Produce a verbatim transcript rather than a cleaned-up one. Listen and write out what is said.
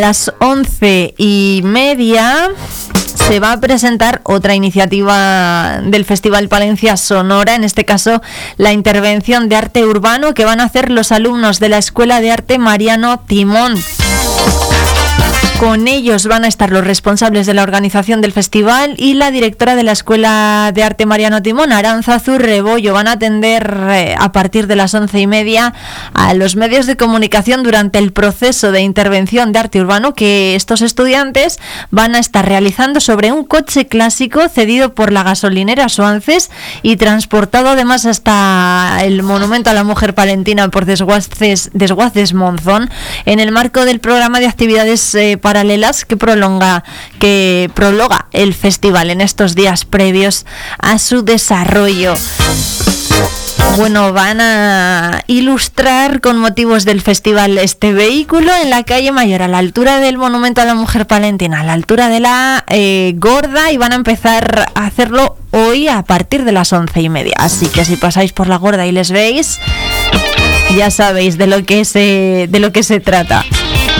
A las once y media se va a presentar otra iniciativa del Festival Palencia Sonora, en este caso la intervención de arte urbano que van a hacer los alumnos de la Escuela de Arte Mariano Timón. Con ellos van a estar los responsables de la organización del festival y la directora de la Escuela de Arte Mariano Timón, Arantzazu Rebollo. Van a atender eh, a partir de las once y media a los medios de comunicación durante el proceso de intervención de arte urbano que estos estudiantes van a estar realizando sobre un coche clásico cedido por la gasolinera Suances y transportado además hasta el Monumento a la Mujer Palentina por Desguaces, Desguaces Monzón, en el marco del programa de actividades eh, paralelas que prolonga que prologa el festival en estos días previos a su desarrollo. Bueno, van a ilustrar con motivos del festival este vehículo en la calle Mayor, a la altura del Monumento a la Mujer Palentina, a la altura de la eh, Gorda, y van a empezar a hacerlo hoy a partir de las once y media. Así que si pasáis por la Gorda y les veis, ya sabéis de lo que se, de lo que se trata.